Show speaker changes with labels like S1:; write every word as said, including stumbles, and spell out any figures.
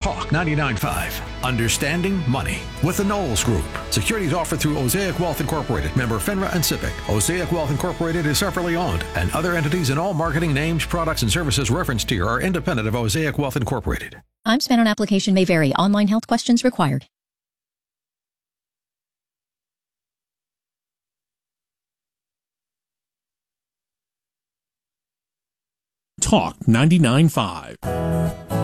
S1: Talk ninety-nine point five. Understanding Money with the Knowles Group. Securities offered through Osaic Wealth Incorporated, member FINRA and SIPC. Osaic Wealth Incorporated is separately owned, and other entities and all marketing names, products, and services referenced here are independent of Osaic Wealth Incorporated.
S2: Time spent on application may vary. Online health questions required.
S3: Talk ninety-nine point five.